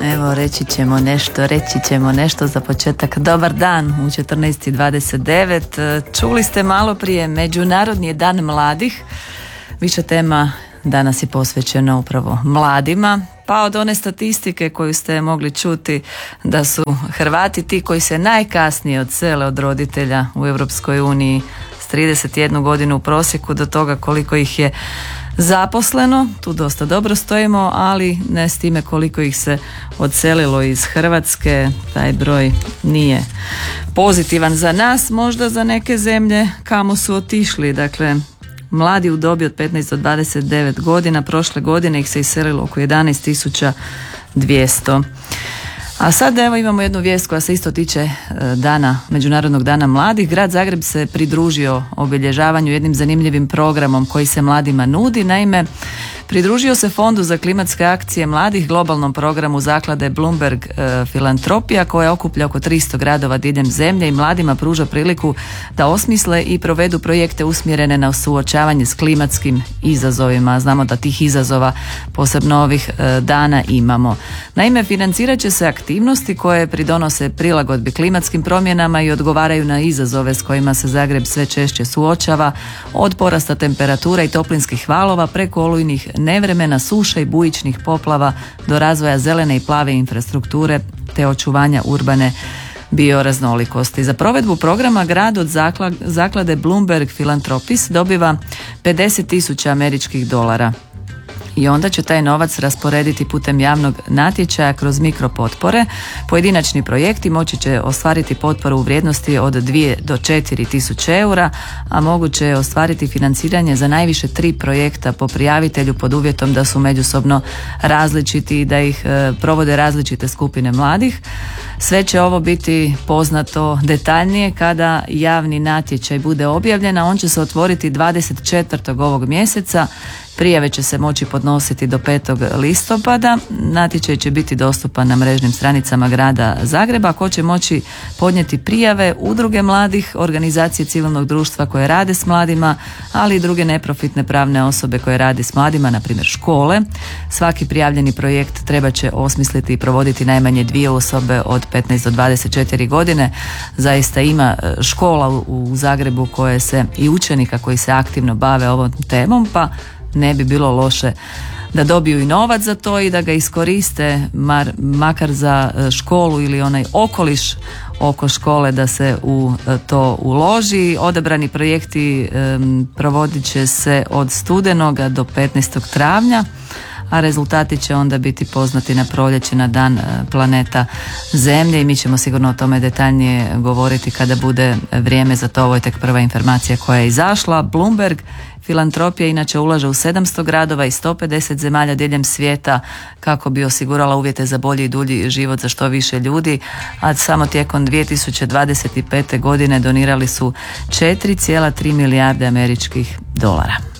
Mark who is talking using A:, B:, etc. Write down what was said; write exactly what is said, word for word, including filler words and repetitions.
A: Evo, reći ćemo nešto, reći ćemo nešto za početak. Dobar dan u četrnaest i dvadeset devet. Čuli ste malo prije, Međunarodni je dan mladih. Više tema danas je posvećeno upravo mladima. Pa od one statistike koju ste mogli čuti da su Hrvati ti koji se najkasnije odsele od roditelja u Europskoj uniji s trideset jednu godinu u prosjeku do toga koliko ih je zaposleno, tu dosta dobro stojimo, ali ne s time koliko ih se odselilo iz Hrvatske. Taj broj nije pozitivan za nas, možda za neke zemlje kamo su otišli. Dakle, mladi u dobi od petnaest do dvadeset devet godina, prošle godine ih se iselilo oko jedanaest tisuća dvjesto. A sad evo imamo jednu vijest koja se isto tiče dana, Međunarodnog dana mladih. Grad Zagreb se pridružio obilježavanju jednim zanimljivim programom koji se mladima nudi. Naime, pridružio se Fondu za klimatske akcije mladih, globalnom programu zaklade Bloomberg e, Filantropija, koja okuplja oko tristo gradova diljem zemlje i mladima pruža priliku da osmisle i provedu projekte usmjerene na suočavanje s klimatskim izazovima. Znamo da tih izazova posebno ovih e, dana imamo. Naime, financirat će se aktivnosti koje pridonose prilagodbi klimatskim promjenama i odgovaraju na izazove s kojima se Zagreb sve češće suočava, od porasta temperatura i toplinskih valova preko olujnih nevremena, suša i bujičnih poplava do razvoja zelene i plave infrastrukture te očuvanja urbane bioraznolikosti. Za provedbu programa grad od zaklade Bloomberg Philanthropies dobiva pedeset tisuća američkih dolara. I onda će taj novac rasporediti putem javnog natječaja kroz mikropotpore. Pojedinačni projekti moći će ostvariti potporu u vrijednosti od dvije do četiri tisuće eura, a moguće je ostvariti financiranje za najviše tri projekta po prijavitelju pod uvjetom da su međusobno različiti i da ih e, provode različite skupine mladih. Sve će ovo biti poznato detaljnije kada javni natječaj bude objavljen, a on će se otvoriti dvadeset četvrtog ovog mjeseca. Prijave će se moći podnositi do petog listopada. Natječaj će biti dostupan na mrežnim stranicama grada Zagreba. Ko će moći podnijeti prijave? Udruge mladih, organizacije civilnog društva koje rade s mladima, ali i druge neprofitne pravne osobe koje rade s mladima, na primjer škole. Svaki prijavljeni projekt treba će osmisliti i provoditi najmanje dvije osobe od petnaest do dvadeset četiri godine. Zaista ima škola u Zagrebu koje se i učenika koji se aktivno bave ovom temom, pa ne bi bilo loše da dobiju i novac za to i da ga iskoriste mar, makar za školu ili onaj okoliš oko škole, da se u to uloži. Odabrani projekti um, provodit će se od studenoga do petnaestog travnja, a rezultati će onda biti poznati na proljeće, na dan planeta Zemlje, i mi ćemo sigurno o tome detaljnije govoriti kada bude vrijeme za to. Ovo je tek prva informacija koja je izašla. Bloomberg Filantropija inače ulaže u sedamsto gradova i sto pedeset zemalja diljem svijeta kako bi osigurala uvjete za bolji i dulji život za što više ljudi, a samo tijekom dvije tisuće dvadeset pete godine donirali su četiri zarez tri milijarde američkih dolara.